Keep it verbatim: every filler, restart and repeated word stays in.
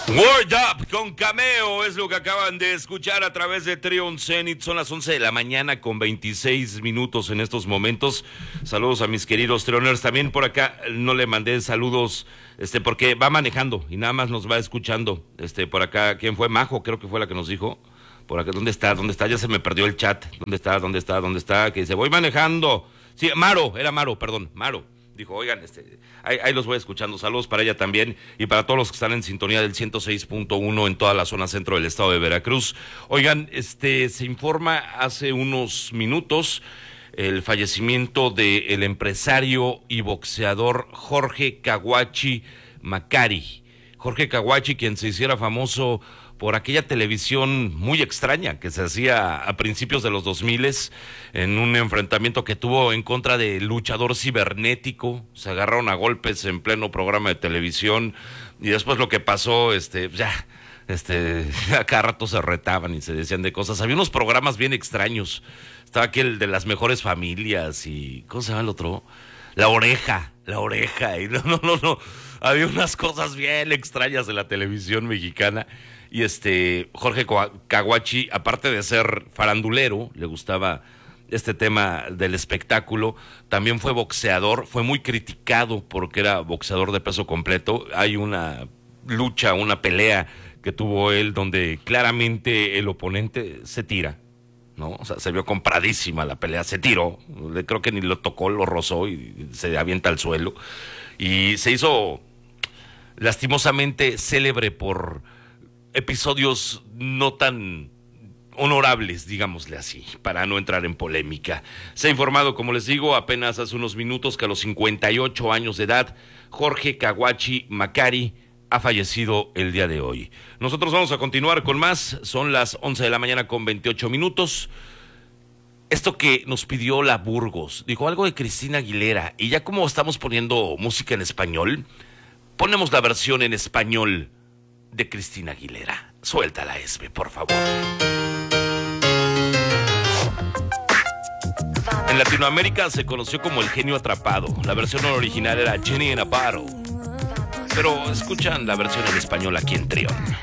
Word Up con Cameo es lo que acaban de escuchar a través de Trion Zenith. Son las once de la mañana con veintiséis minutos en estos momentos. Saludos a mis queridos Trioners. También por acá no le mandé saludos este, porque va manejando y nada más nos va escuchando. Este, por acá, ¿quién fue? Majo, creo que fue la que nos dijo. Por acá, ¿dónde está? ¿Dónde está? Ya se me perdió el chat. ¿Dónde está? ¿Dónde está? ¿Dónde está? Que dice, voy manejando. Sí, Maro, era Maro, perdón, Maro. Dijo, oigan, este, ahí, ahí los voy escuchando. Saludos para ella también y para todos los que están en sintonía del ciento seis punto uno en toda la zona centro del estado de Veracruz. Oigan, este, se informa hace unos minutos el fallecimiento del empresario y boxeador Jorge Caguachi Macari. Jorge Caguachi, quien se hiciera famoso por aquella televisión muy extraña que se hacía a principios de los dos miles en un enfrentamiento que tuvo en contra de luchador cibernético. Se agarraron a golpes en pleno programa de televisión y después lo que pasó, este, ya, este, a cada rato se retaban y se decían de cosas. Había unos programas bien extraños. Estaba aquí el de las mejores familias y, ¿cómo se llama el otro? La Oreja, La Oreja. Y no, no, no, no. Había unas cosas bien extrañas de la televisión mexicana. Y este Jorge Caguachi, aparte de ser farandulero, le gustaba este tema del espectáculo, también fue boxeador, fue muy criticado porque era boxeador de peso completo. Hay una lucha, una pelea que tuvo él donde claramente el oponente se tira, ¿no? O sea, se vio compradísima la pelea, se tiró, creo que ni lo tocó, lo rozó y se avienta al suelo. Y se hizo lastimosamente célebre por episodios no tan honorables, digámosle así, para no entrar en polémica. Se ha informado, como les digo, apenas hace unos minutos que a los cincuenta y ocho años de edad, Jorge Caguachi Macari ha fallecido el día de hoy. Nosotros vamos a continuar con más, son las once de la mañana con veintiocho minutos. Esto que nos pidió la Burgos, dijo algo de Cristina Aguilera, y ya como estamos poniendo música en español, ponemos la versión en español de Cristina Aguilera. Suéltala, Esme, por favor. En Latinoamérica se conoció como El Genio Atrapado. La versión original era Jenny in a Bottle. Pero escuchan la versión en español aquí en Trion.